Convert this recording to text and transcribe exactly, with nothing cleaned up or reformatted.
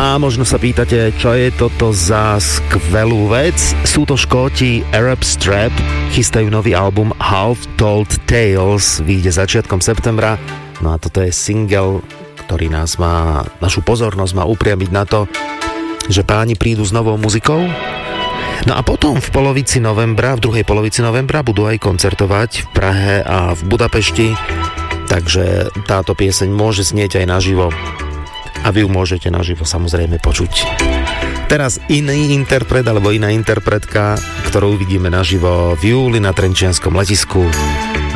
A možno sa pýtate, čo je toto za skvelú vec? Sú to Škóti Arab Strap, chystajú nový album Half Told Tales, vyjde začiatkom septembra. No a toto je single, ktorý nás má, našu pozornosť má upriamiť na to, že páni prídu s novou muzikou. No a potom v polovici novembra, v druhej polovici novembra budú aj koncertovať v Prahe a v Budapešti, takže táto pieseň môže znieť aj naživo. A vy ju môžete naživo samozrejme počuť. Teraz iný interpret alebo iná interpretka, ktorú uvidíme naživo v júli na Trenčianskom letisku.